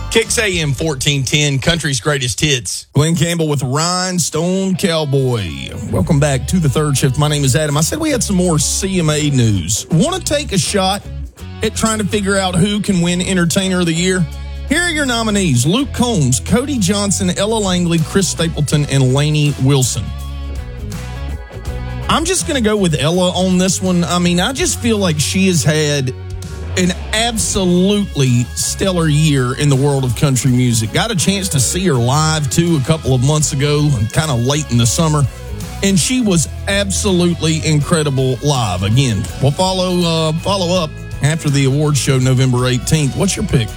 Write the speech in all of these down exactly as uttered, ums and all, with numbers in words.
Kicks A M fourteen ten, country's greatest hits. Glenn Campbell with Rhinestone Cowboy. Welcome back to the third shift. My name is Adam. I said we had some more C M A news. Want to take a shot at trying to figure out who can win Entertainer of the Year? Here are your nominees: Luke Combs, Cody Johnson, Ella Langley, Chris Stapleton, and Lainey Wilson. I'm just going to go with Ella on this one. I mean, I just feel like she has had an absolutely stellar year in the world of country music. Got a chance to see her live, too, a couple of months ago, kind of late in the summer. And she was absolutely incredible live. Again, we'll follow uh, follow up after the awards show November eighteenth. What's your pick?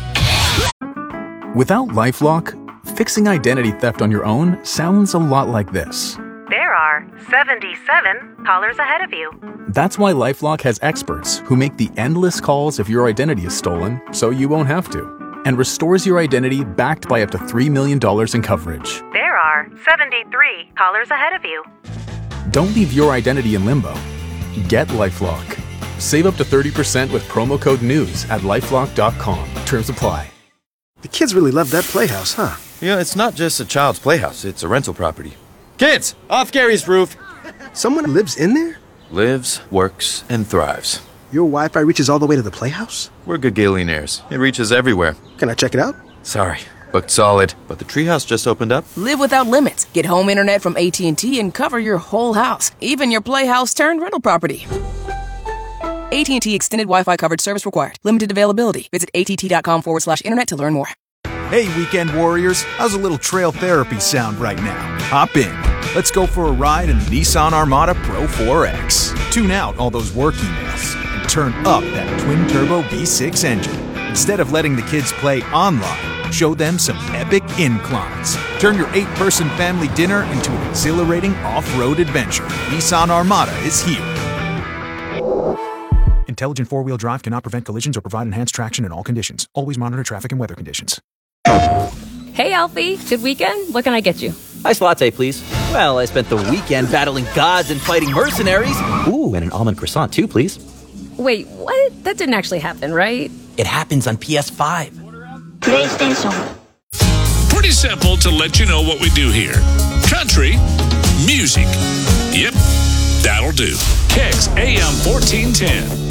Without LifeLock, fixing identity theft on your own sounds a lot like this. There are seventy-seven callers ahead of you. That's why LifeLock has experts who make the endless calls if your identity is stolen, so you won't have to, and restores your identity backed by up to three million dollars in coverage. There are seventy-three callers ahead of you. Don't leave your identity in limbo. Get LifeLock. Save up to thirty percent with promo code NEWS at lifelock dot com. Terms apply. The kids really love that playhouse, huh? Yeah, it's not just a child's playhouse, it's a rental property. Kids, off Gary's roof. Someone lives in there? Lives, works, and thrives. Your Wi-Fi reaches all the way to the playhouse? We're Gagillionaires. It reaches everywhere. Can I check it out? Sorry, booked solid. But the treehouse just opened up. Live without limits. Get home internet from A T and T and cover your whole house, even your playhouse turned rental property. A T and T Extended Wi-Fi coverage service required. Limited availability. Visit att.com forward slash internet to learn more. Hey, weekend warriors. How's a little trail therapy sound right now? Hop in. Let's go for a ride in the Nissan Armada Pro four X. Tune out all those work emails and turn up that twin-turbo V six engine. Instead of letting the kids play online, show them some epic inclines. Turn your eight-person family dinner into an exhilarating off-road adventure. Nissan Armada is here. Intelligent four-wheel drive cannot prevent collisions or provide enhanced traction in all conditions. Always monitor traffic and weather conditions. Hey, Alfie. Good weekend? What can I get you? Iced latte, please. Well, I spent the weekend battling gods and fighting mercenaries. Ooh, and an almond croissant, too, please. Wait, what? That didn't actually happen, right? It happens on P S five. PlayStation. Pretty simple to let you know what we do here. Country, music. Yep, that'll do. Kicks A M fourteen ten.